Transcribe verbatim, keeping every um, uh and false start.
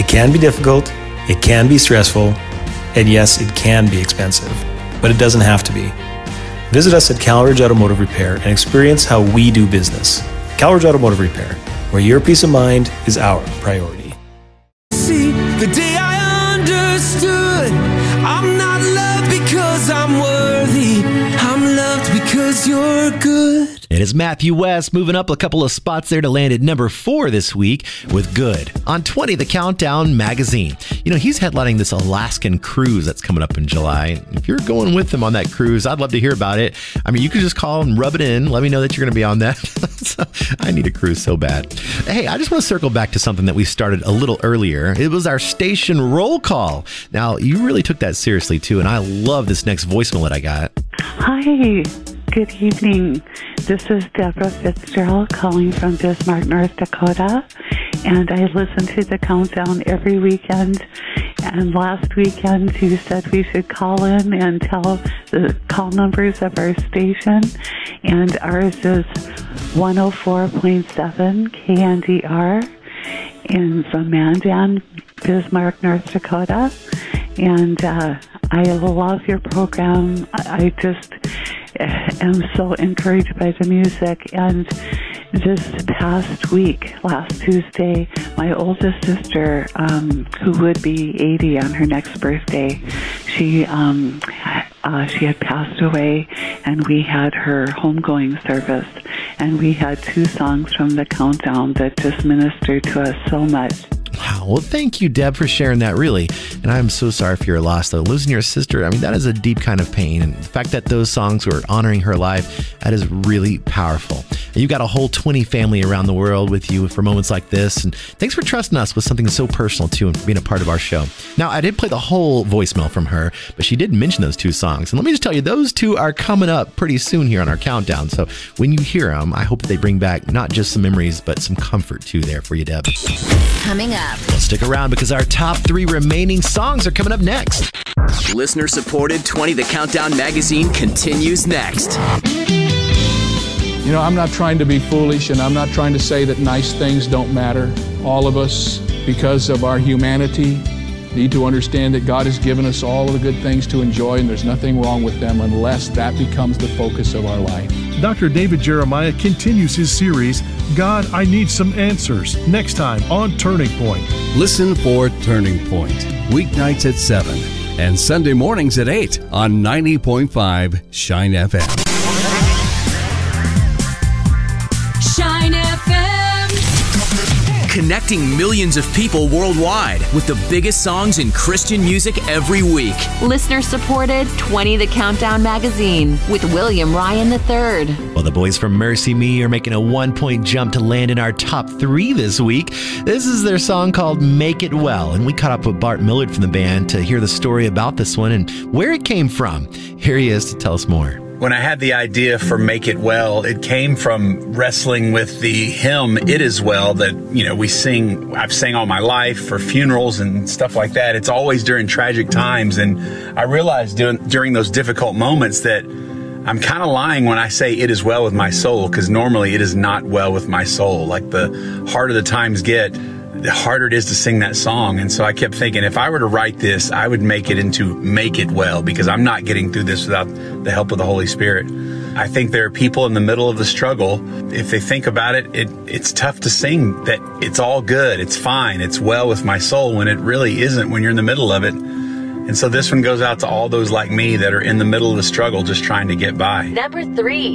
It can be difficult, it can be stressful, and yes, it can be expensive, but it doesn't have to be. Visit us at Calridge Automotive Repair and experience how we do business. Calridge Automotive Repair, where your peace of mind is our priority. See, the day I understood I'm not loved because I'm worthy, I'm loved because you're good. It is Matthew West moving up a couple of spots there to land at number four this week with Good on twenty, the Countdown magazine. You know, he's headlining this Alaskan cruise that's coming up in July. If you're going with him on that cruise, I'd love to hear about it. I mean, you could just call and rub it in. Let me know that you're going to be on that. So, I need a cruise so bad. Hey, I just want to circle back to something that we started a little earlier. It was our station roll call. Now, you really took that seriously, too, and I love this next voicemail that I got. Hi. Good evening. This is Deborah Fitzgerald calling from Bismarck, North Dakota, and I listen to the Countdown every weekend. And last weekend you said we should call in and tell the call numbers of our station, and ours is one oh four point seven K N D R in from Mandan, Bismarck, North Dakota. And uh, I love your program. I just am so encouraged by the music. And this past week, last Tuesday, my oldest sister, um, who would be eighty on her next birthday, she um, uh, she had passed away, and we had her homegoing service. And we had two songs from the Countdown that just ministered to us so much. Wow. Well, thank you, Deb, for sharing that, really. And I'm so sorry for your loss, though. Losing your sister, I mean, that is a deep kind of pain. And the fact that those songs were honoring her life, that is really powerful. And you've got a whole twenty family around the world with you for moments like this. And thanks for trusting us with something so personal, too, and for being a part of our show. Now, I did play the whole voicemail from her, but she did mention those two songs. And let me just tell you, those two are coming up pretty soon here on our Countdown. So when you hear them, I hope they bring back not just some memories, but some comfort, too, there for you, Deb. Coming up. Well, stick around because our top three remaining songs are coming up next. Listener-supported twenty The Countdown magazine continues next. You know, I'm not trying to be foolish, and I'm not trying to say that nice things don't matter. All of us, because of our humanity, need to understand that God has given us all of the good things to enjoy, and there's nothing wrong with them unless that becomes the focus of our life. Doctor David Jeremiah continues his series, God, I Need Some Answers, next time on Turning Point. Listen for Turning Point, weeknights at seven and Sunday mornings at eight on ninety point five Shine F M. Shine F M. Connecting millions of people worldwide with the biggest songs in Christian music every week. Listener-supported twenty The Countdown magazine with William Ryan the third. Well, the boys from Mercy Me are making a one-point jump to land in our top three this week. This is their song called Make It Well, and we caught up with Bart Millard from the band to hear the story about this one and where it came from. Here he is to tell us more. When I had the idea for Make It Well, it came from wrestling with the hymn, It Is Well, that, you know, we sing, I've sang all my life for funerals and stuff like that. It's always during tragic times. And I realized during, during those difficult moments that I'm kind of lying when I say it is well with my soul, because normally it is not well with my soul. Like, the harder the times get, the harder it is to sing that song. And so I kept thinking, if I were to write this, I would make it into Make It Well, because I'm not getting through this without the help of the Holy Spirit. I think there are people in the middle of the struggle. If they think about it, it it's tough to sing that it's all good, it's fine, it's well with my soul, when it really isn't when you're in the middle of it. And so this one goes out to all those like me that are in the middle of the struggle just trying to get by. Number three.